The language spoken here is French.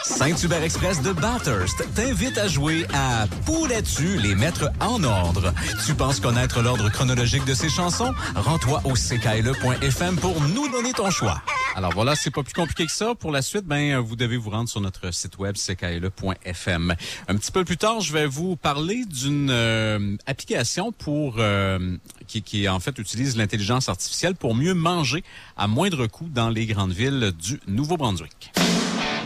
Saint-Hubert Express de Bathurst t'invite à jouer à Pourrais-tu les mettre en ordre? Tu penses connaître l'ordre chronologique de ces chansons? Rends-toi au ckle.fm pour nous donner ton choix. Alors voilà, c'est pas plus compliqué que ça. Pour la suite, vous devez vous rendre sur notre site web ckle.fm. Un petit peu plus tard, je vais vous parler d'une application qui en fait utilise l'intelligence artificielle pour mieux manger à moindre coût dans les grandes villes du Nouveau-Brunswick.